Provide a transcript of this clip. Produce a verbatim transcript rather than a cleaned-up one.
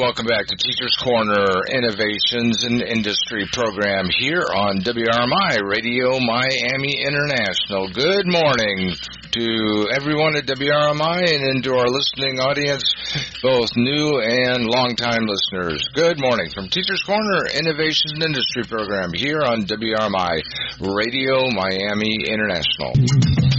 welcome back to Teachers Corner Innovations in Industry program here on W R M I Radio Miami International. Good morning to everyone at W R M I and to our listening audience, both new and longtime listeners. Good morning from Teachers Corner Innovations in Industry program here on W R M I Radio Miami International.